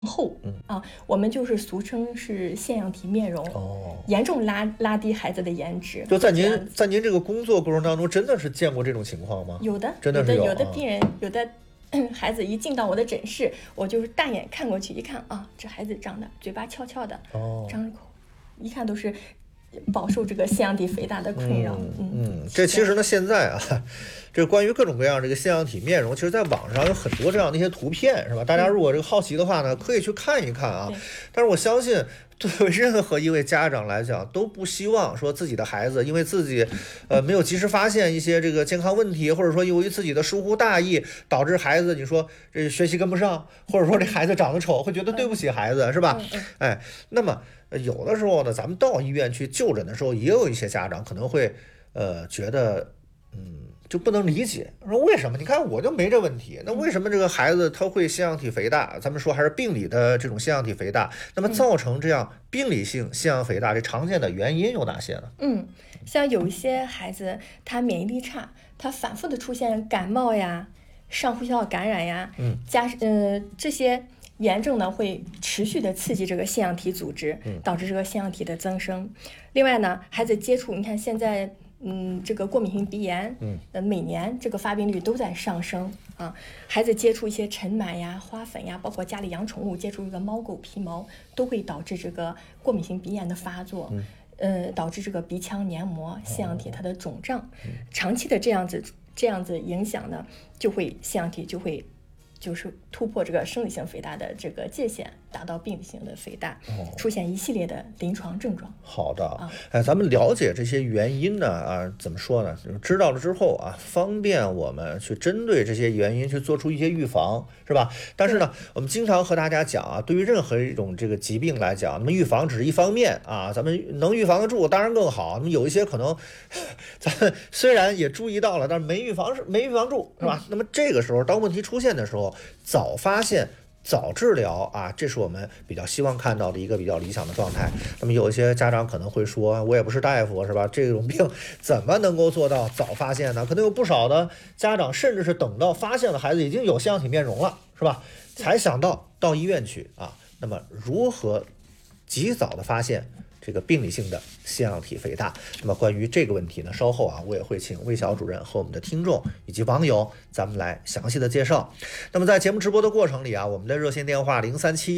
后我们就是俗称是腺样体面容，严重拉低孩子的颜值。 就在您这个工作过程当中，真的是见过这种情况吗？ 有的， 真的是有的病人，有的孩子一进到我的诊室，我就是大眼看过去，一看啊，这孩子长得嘴巴翘翘的，张着口，一看都是饱受这个腺样体肥大的困扰。 这其实呢，现在啊，这关于各种各样这个腺样体面容，其实在网上有很多这样的一些图片，是吧？大家如果这个好奇的话呢，可以去看一看啊。但是我相信，对任何一位家长来讲，都不希望说自己的孩子因为自己没有及时发现一些这个健康问题，或者说由于自己的疏忽大意，导致孩子你说这学习跟不上，或者说这孩子长得丑，会觉得对不起孩子，是吧？那么有的时候呢，咱们到医院去就诊的时候，也有一些家长可能会觉得就不能理解，说为什么？你看我就没这问题，那为什么这个孩子他会腺样体肥大？咱们说还是病理的这种腺样体肥大，那么造成这样病理性腺样肥大这常见的原因有哪些呢？ 像有一些孩子他免疫力差，他反复的出现感冒呀、上呼吸道感染呀，这些炎症呢会持续的刺激这个腺样体组织，导致这个腺样体的增生。另外呢，孩子接触，你看现在这个过敏性鼻炎，每年这个发病率都在上升啊。孩子接触一些尘螨呀、花粉呀，包括家里养宠物接触这个猫狗皮毛，都会导致这个过敏性鼻炎的发作，导致这个鼻腔黏膜、腺样体它的肿胀。长期的这样子影响呢，腺样体就是突破这个生理性肥大的这个界限，达到病理性的肥大，出现一系列的临床症状。 好的，咱们了解这些原因呢，怎么说呢？知道了之后啊，方便我们去针对这些原因去做出一些预防，是吧？但是呢，我们经常和大家讲啊，对于任何一种这个疾病来讲，那么预防只是一方面啊，咱们能预防得住当然更好。那么有一些可能，咱们虽然也注意到了，但是没预防住，是吧？那么这个时候，当问题出现的时候，早发现早治疗啊，这是我们比较希望看到的一个比较理想的状态。那么有一些家长可能会说，我也不是大夫，是吧？这种病怎么能够做到早发现呢？可能有不少的家长甚至是等到发现了孩子已经有腺样体面容了，是吧？才想到医院去啊。那么如何及早的发现这个病理性的腺样体肥大？那么关于这个问题呢，稍后啊，我也会请魏晓主任和我们的听众以及网友，咱们来详细的介绍。那么在节目直播的过程里啊，我们的热线电话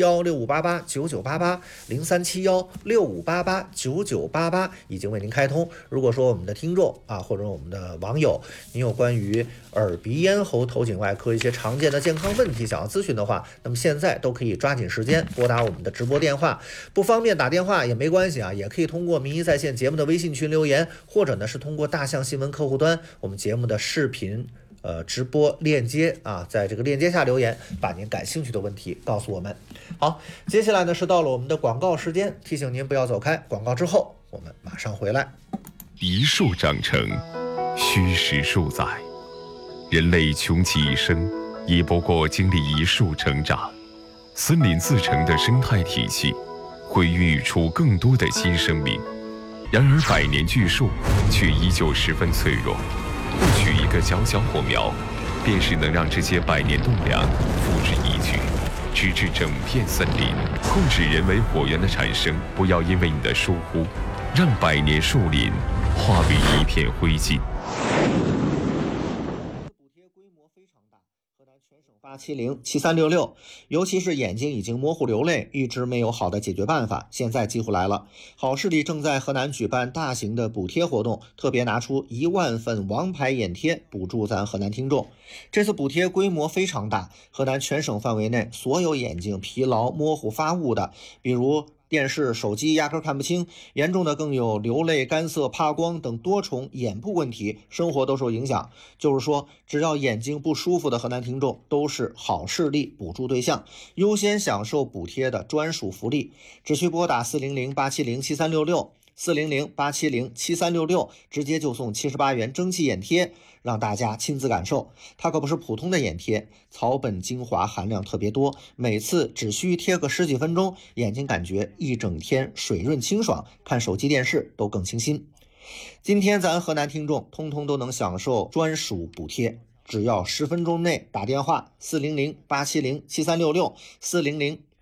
037165889988，037165889988已经为您开通。如果说我们的听众啊，或者我们的网友，您有关于耳鼻咽喉头颈外科一些常见的健康问题想要咨询的话，那么现在都可以抓紧时间拨打我们的直播电话。不方便打电话也没关系啊，也可以通过民医在线节目的微信群留言，或者呢是通过大象新闻客户端我们节目的视频直播链接啊，在这个链接下留言，把您感兴趣的问题告诉我们。好，接下来呢是到了我们的广告时间，提醒您不要走开，广告之后我们马上回来。 一树长成，虚实数载，人类穷其一生，也不过经历一树成长。森林自成的生态体系，会孕育出更多的新生命。然而百年巨树却依旧十分脆弱，或许一个小小火苗，便是能让这些百年栋梁付之一炬，直至整片森林。控制人为火源的产生，不要因为你的疏忽，让百年树林化为一片灰烬。 8707366，尤其是眼睛已经模糊流泪，一直没有好的解决办法，现在机会来了。好视力正在河南举办大型的补贴活动，特别拿出1万份王牌眼贴补助咱河南听众。这次补贴规模非常大，河南全省范围内所有眼睛疲劳、模糊、发雾的，比如电视、手机压根看不清，严重的更有流泪、干涩、怕光等多重眼部问题，生活都受影响。就是说，只要眼睛不舒服的河南听众都是好视力补助对象，优先享受补贴的专属福利。只需拨打400-870-7366，400-870-7366，直接就送78元蒸汽眼贴，让大家亲自感受。它可不是普通的眼贴，草本精华含量特别多，每次只需贴个10几分钟，眼睛感觉一整天水润清爽，看手机电视都更清新。今天咱河南听众通通都能享受专属补贴，只要10分钟内打电话400-870-7366